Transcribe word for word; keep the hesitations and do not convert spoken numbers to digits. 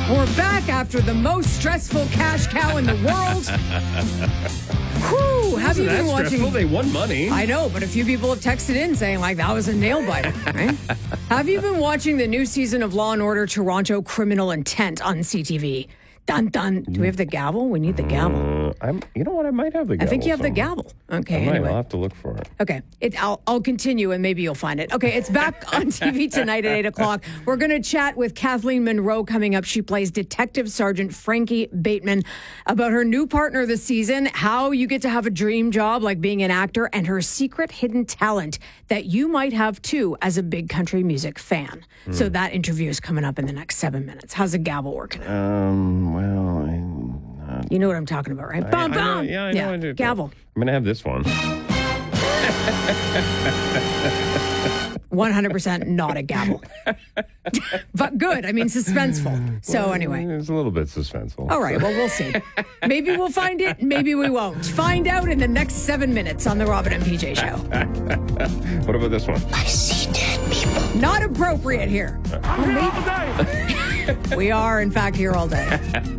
We're back after the most stressful cash cow in the world. Whew, have you been watching? Stressful. They won money. I know, but a few people have texted in saying like that was a nail biter. Right? Have you been watching the new season of Law and Order: Toronto Criminal Intent on C T V? Dun dun. Do we have the gavel? We need the gavel. Uh, I'm. You know what? I might have the gavel. I think you have the somewhere. gavel. Okay. I might. Anyway. I'll have to look for it. Okay, it, I'll, I'll continue and maybe you'll find it. Okay, it's back on T V tonight at eight o'clock. We're going to chat with Kathleen Monroe coming up. She plays Detective Sergeant Frankie Bateman about her new partner this season, how you get to have a dream job like being an actor, and her secret hidden talent that you might have too as a big country music fan. Mm. So that interview is coming up in the next seven minutes. How's the gavel working? Um, well, I... Uh, you know what I'm talking about, right? I, Bum, I know, bum. yeah, I know. Yeah, I do. gavel. I'm going to have this one. one hundred percent not a gavel. But good. I mean, suspenseful. So well, anyway. It's a little bit suspenseful. All right. Well, we'll see. Maybe we'll find it. Maybe we won't. Find out in the next seven minutes on the Robin and P J Show. What about this one? I see dead people. Not appropriate here. I'm here all day. We are, in fact, here all day.